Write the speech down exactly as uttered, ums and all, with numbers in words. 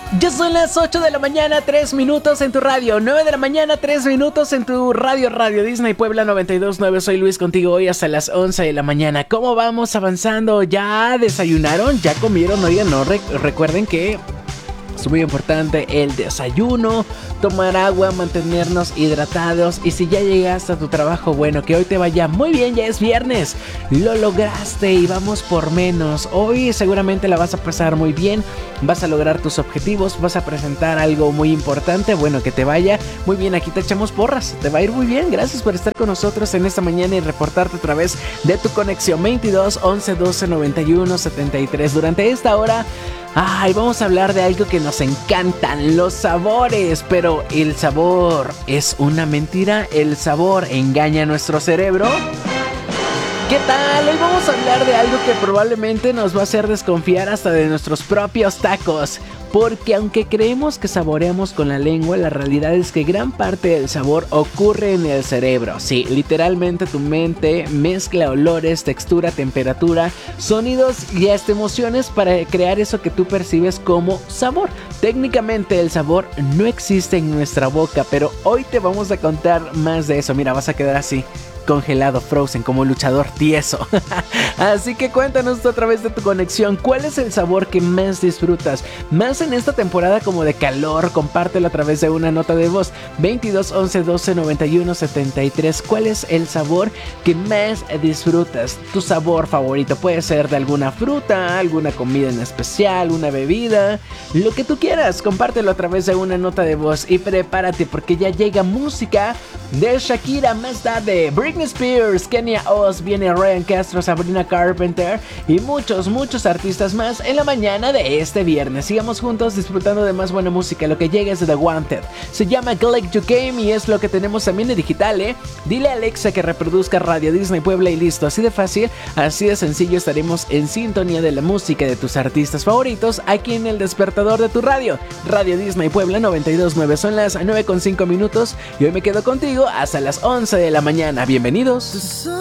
Ya son las ocho de la mañana, tres minutos en tu radio, nueve de la mañana, tres minutos en tu radio, Radio Disney Puebla noventa y dos punto nueve. Soy Luis contigo hoy hasta las once de la mañana. ¿Cómo vamos avanzando? ¿Ya desayunaron? ¿Ya comieron? Oigan, no, re- recuerden que es muy importante el desayuno, tomar agua, mantenernos hidratados. Y si ya llegaste a tu trabajo, bueno, que hoy te vaya muy bien, ya es viernes. Lo lograste y vamos por menos. Hoy seguramente la vas a pasar muy bien, vas a lograr tus objetivos, vas a presentar algo muy importante. Bueno, que te vaya muy bien, aquí te echamos porras, te va a ir muy bien. Gracias por estar con nosotros en esta mañana y reportarte a través de tu conexión veintidós, once, doce, noventa y uno, setenta y tres. Durante esta hora, ay, vamos a hablar de algo que nos encantan, los sabores. Pero ¿el sabor es una mentira? ¿El sabor engaña a nuestro cerebro? ¿Qué tal? Hoy vamos a hablar de algo que probablemente nos va a hacer desconfiar hasta de nuestros propios tacos. Porque aunque creemos que saboreamos con la lengua, la realidad es que gran parte del sabor ocurre en el cerebro. Sí, literalmente tu mente mezcla olores, textura, temperatura, sonidos y hasta emociones para crear eso que tú percibes como sabor. Técnicamente el sabor no existe en nuestra boca, pero hoy te vamos a contar más de eso. Mira, vas a quedar así, congelado, frozen, como luchador tieso. Así que cuéntanos tú a través de tu conexión, ¿cuál es el sabor que más disfrutas? Más en esta temporada como de calor, compártelo a través de una nota de voz. Veintidós, once, doce, noventa y uno, setenta y tres. ¿Cuál es el sabor que más disfrutas? Tu sabor favorito puede ser de alguna fruta, alguna comida en especial, una bebida, lo que tú quieras. Compártelo a través de una nota de voz y prepárate porque ya llega música de Shakira, más tarde Britney Spears, Kenya Oz, viene Ryan Castro, Sabrina Carpenter y muchos, muchos artistas más en la mañana de este viernes. Sigamos juntos disfrutando de más buena música. Lo que llega es de The Wanted, se llama Click to Game y es lo que tenemos también de digital, ¿eh? Dile a Alexa que reproduzca Radio Disney Puebla y listo. Así de fácil, así de sencillo estaremos en sintonía de la música de tus artistas favoritos aquí en el despertador de tu radio, Radio Disney Puebla noventa y dos punto nueve. Son las nueve con cinco minutos y hoy me quedo contigo hasta las once de la mañana. Bienvenidos.